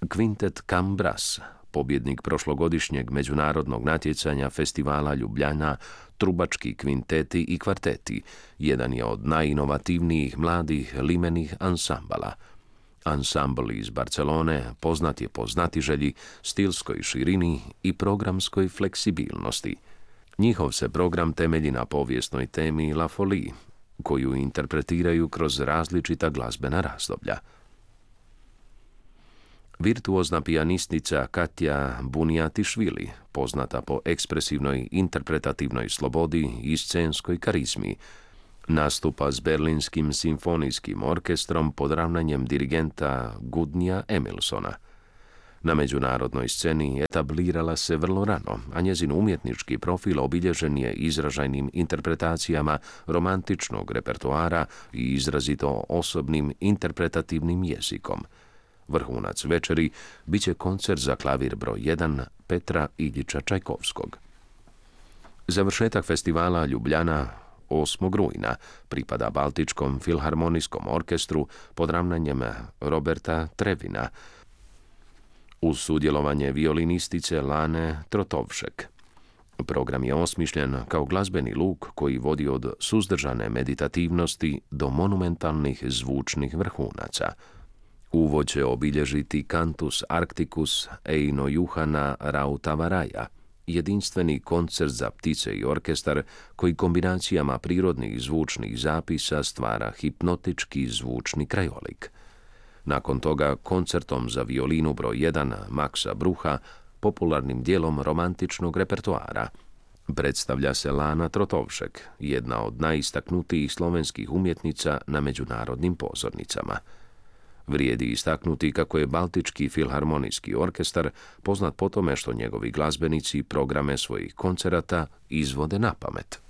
Kvintet Cambras, pobjednik prošlogodišnjeg međunarodnog natjecanja festivala Ljubljana, trubački kvinteti i kvarteti, jedan je od najinovativnijih mladih limenih ansambala. Ansambl iz Barcelone poznat je po znatiželji, stilskoj širini i programskoj fleksibilnosti. Njihov se program temelji na povijesnoj temi La Folie, koju interpretiraju kroz različita glazbena razdoblja. Virtuozna pijanistica Katja Bunjatišvili, poznata po ekspresivnoj interpretativnoj slobodi i scenskoj karizmi, nastupa s Berlinskim simfonijskim orkestrom pod ravnanjem dirigenta Gudnija Emilsona. Na međunarodnoj sceni etablirala se vrlo rano, a njezin umjetnički profil obilježen je izražajnim interpretacijama romantičnog repertoara i izrazito osobnim interpretativnim jezikom. Vrhunac večeri bit će koncert za klavir broj 1 Petra Iljiča Čajkovskog. Završetak festivala Ljubljana 8. rujna pripada Baltičkom filharmonijskom orkestru pod ravnanjem Roberta Trevina uz sudjelovanje violinistice Lane Trotovšek. Program je osmišljen kao glazbeni luk koji vodi od suzdržane meditativnosti do monumentalnih zvučnih vrhunaca. Uvod će obilježiti Cantus Arcticus Eino Juhana Rautavaraja, jedinstveni koncert za ptice i orkestar koji kombinacijama prirodnih zvučnih zapisa stvara hipnotički zvučni krajolik. Nakon toga koncertom za violinu broj 1 Maxa Brucha, popularnim dijelom romantičnog repertoara, predstavlja se Lana Trotovšek, jedna od najistaknutijih slovenskih umjetnica na međunarodnim pozornicama. Vrijedi istaknuti kako je Baltički filharmonijski orkestar poznat po tome što njegovi glazbenici programe svojih koncerata izvode napamet.